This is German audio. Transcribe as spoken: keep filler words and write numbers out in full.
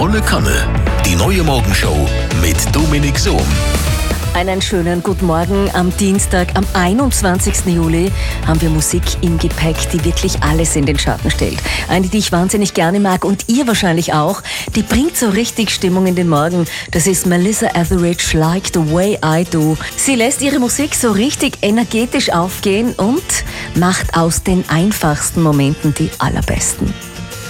Volle Kanne. Die neue Morgenshow mit Dominik Sohm. Einen schönen guten Morgen am Dienstag, am einundzwanzigsten Juli haben wir Musik im Gepäck, die wirklich alles in den Schatten stellt. Eine, die ich wahnsinnig gerne mag und ihr wahrscheinlich auch. Die bringt so richtig Stimmung in den Morgen. Das ist Melissa Etheridge, Like the Way I Do. Sie lässt ihre Musik so richtig energetisch aufgehen und macht aus den einfachsten Momenten die allerbesten.